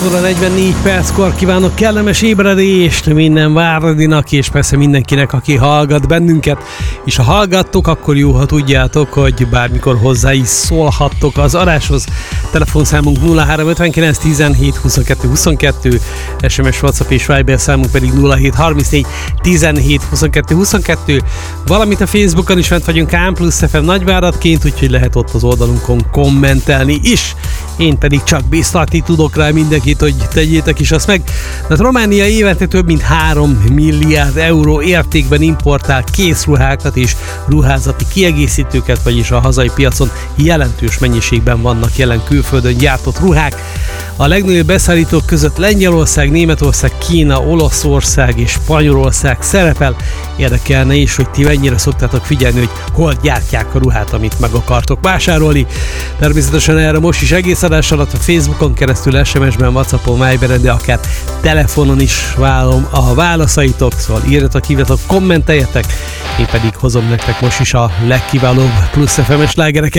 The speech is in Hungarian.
óra 44 perckor kívánok kellemes ébredést minden Váradinak, és persze mindenkinek, aki hallgat bennünket. És ha hallgattok, akkor jó, ha tudjátok, hogy bármikor hozzá is szólhattok az adáshoz. Telefonszámunk 0359 17 22 22, SMS, WhatsApp és Viber számunk pedig 0734 17 22 22, valamint a Facebookon is fent vagyunk K+FM Nagyváradként, úgyhogy lehet ott az oldalunkon kommentelni is. Én pedig csak biztatni tudok rá mindenkit, hogy tegyétek is azt meg. De Románia évente több mint 3 milliárd euró értékben importál készruhákat és ruházati kiegészítőket, vagyis a hazai piacon jelentős mennyiségben vannak jelen külföldön gyártott ruhák. A legnagyobb beszállítók között Lengyelország, Németország, Kína, Olaszország és Spanyolország szerepel. Érdekelne is, hogy ti mennyire szoktátok figyelni, hogy hol gyártják a ruhát, amit meg akartok vásárolni. Természetesen erre most is egész adás alatt a Facebookon keresztül, SMS-ben, WhatsAppon, Viberen, de akár telefonon is várom a válaszaitok, szóval írjatok, hívjatok, kommenteljetek. Én pedig hozom nektek most is a legkiválóbb Plusz FM-es slágereket.